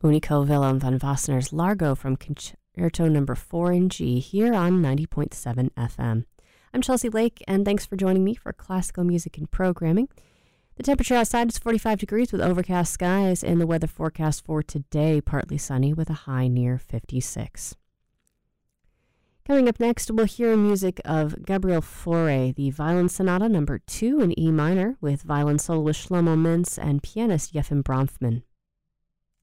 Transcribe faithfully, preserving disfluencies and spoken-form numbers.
Unico Willem van Wassenaar's Largo from Concerto Number four in G here on ninety point seven F M. I'm Chelsea Lake, and thanks for joining me for classical music and programming. The temperature outside is forty-five degrees with overcast skies, and the weather forecast for today, partly sunny with a high near fifty-six. Coming up next, we'll hear music of Gabriel Fauré, the Violin Sonata Number two in E minor, with violin soloist Shlomo Mintz and pianist Yefim Bronfman.